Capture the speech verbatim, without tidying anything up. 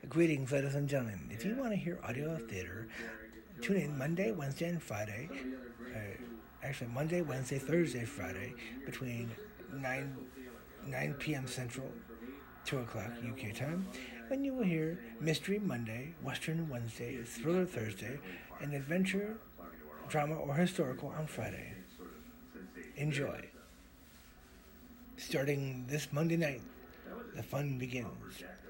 Greetings, ladies and gentlemen. If you want to hear audio theater, tune in Monday, Wednesday, and Friday. Uh, actually, Monday, Wednesday, Thursday, Friday, between nine nine p.m. Central, two o'clock U K time, when you will hear Mystery Monday, Western Wednesday, Thriller Thursday, and Adventure, Drama, or Historical on Friday. Enjoy. Starting this Monday night, the fun begins.